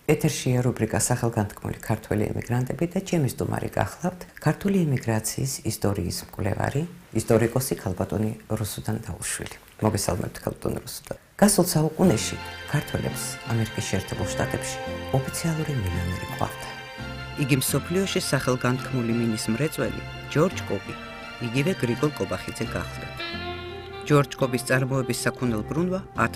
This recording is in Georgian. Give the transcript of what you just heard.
ეთერშია რუბრიკა სახელგანთქმული ქართველი ემიგრანტები და ჩემი სტუმარი გახლავთ ქართული ემიგრაციის ისტორიის მკვლევარი, ისტორიკოსი ქალბატონი რუსუდან დაუშვილი. მოგესალმებთ ქალბატონ რუსუდან. გასულ საუკუნეში ქართველებს ამერიკის შეერთებულ შტატებში ოფიციალური მილიონერი ჰყავდა. იგი მსოფლიოში სახელგანთქმული მინის მრეწველი ჯორჯ კობი, იგივე გრიგოლ კობახიძე გახლდათ. ჯორჯ კობის წარმოების საქონელბრუნვა